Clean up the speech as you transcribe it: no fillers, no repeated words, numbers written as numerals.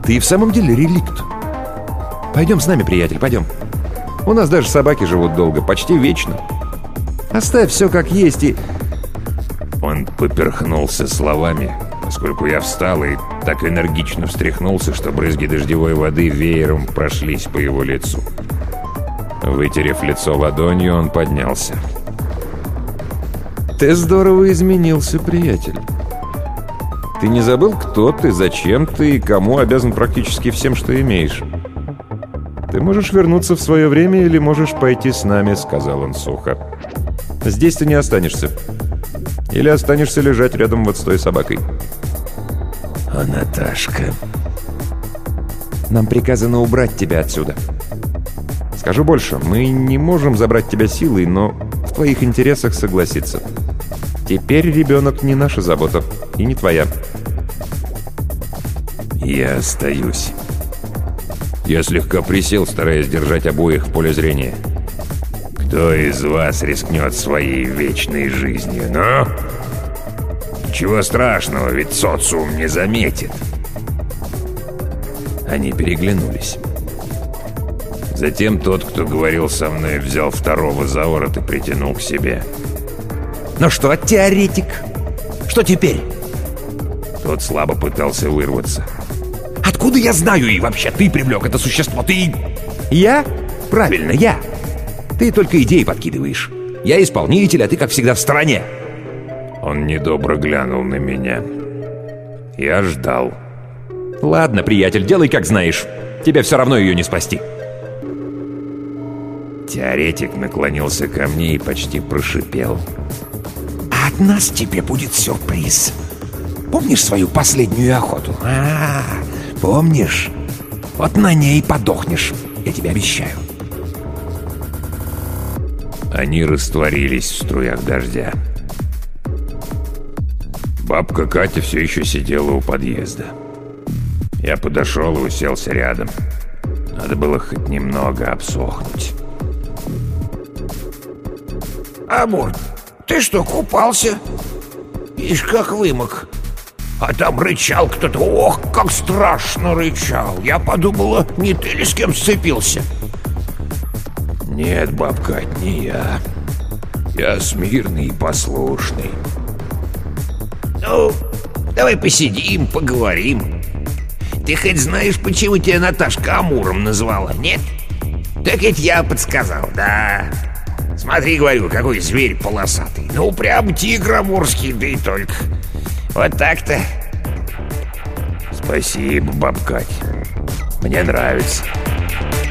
Ты в самом деле реликт. Пойдем с нами, приятель, пойдем. У нас даже собаки живут долго, почти вечно. Оставь все как есть и... Он поперхнулся словами, поскольку я встал и так энергично встряхнулся, что брызги дождевой воды веером прошлись по его лицу. Вытерев лицо ладонью, он поднялся. Ты здорово изменился, приятель. Ты не забыл, кто ты, зачем ты и кому обязан практически всем, что имеешь? Ты можешь вернуться в свое время или можешь пойти с нами, сказал он сухо. Здесь ты не останешься. Или останешься лежать рядом вот с той собакой. А Наташка? Нам приказано убрать тебя отсюда. Скажу больше, мы не можем забрать тебя силой, но в твоих интересах согласиться. Теперь ребенок не наша забота и не твоя. Я остаюсь. Я слегка присел, стараясь держать обоих в поле зрения. Кто из вас рискнет своей вечной жизнью, ну? Ничего страшного, ведь социум не заметит. Они переглянулись. Затем тот, кто говорил со мной, взял второго за ворот и притянул к себе. «Ну что, теоретик? Что теперь?» Тот слабо пытался вырваться. «Откуда я знаю? И вообще, ты привлек это существо, ты...» «Я? Правильно, я. Ты только идеи подкидываешь. Я исполнитель, а ты, как всегда, в стороне». Он недобро глянул на меня. Я ждал. «Ладно, приятель, делай, как знаешь. Тебе все равно ее не спасти». Теоретик наклонился ко мне и почти прошипел. «От нас тебе будет сюрприз. Помнишь свою последнюю охоту? Помнишь? Вот на ней подохнешь, я тебе обещаю». Они растворились в струях дождя. Бабка Катя все еще сидела у подъезда. Я подошел и уселся рядом. Надо было хоть немного обсохнуть. «Амур, ты что, купался? Ишь, как вымок. А там рычал кто-то. Ох, как страшно рычал. Я подумала, не ты ли с кем сцепился?» «Нет, бабка, не я. Я смирный и послушный». «Ну, давай посидим, поговорим. Ты хоть знаешь, почему тебя Наташка Амуром назвала, нет? Так ведь я подсказал, да. Смотри, говорю, какой зверь полосатый. Ну, прям тигр амурский, да и только. Вот так-то». «Спасибо, баб Кать. Мне нравится».